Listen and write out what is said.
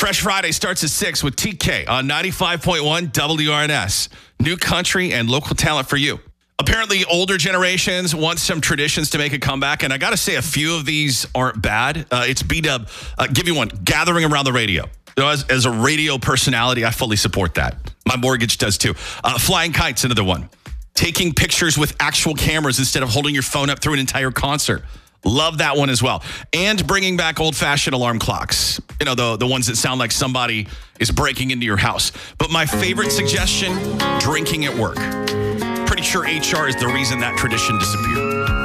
Fresh Friday starts at 6 with TK on 95.1 WRNS. New country and local talent for you. Apparently, older generations want some traditions to make a comeback, and I got to say a few of these aren't bad. It's B-Dub. Give you one. Gathering around the radio. As a radio personality, I fully support that. My mortgage does too. Flying kites, another one. Taking pictures with actual cameras instead of holding your phone up through an entire concert. Love that one as well. And bringing back old-fashioned alarm clocks. You know, the ones that sound like somebody is breaking into your house. But my favorite suggestion, drinking at work. Pretty sure HR is the reason that tradition disappeared.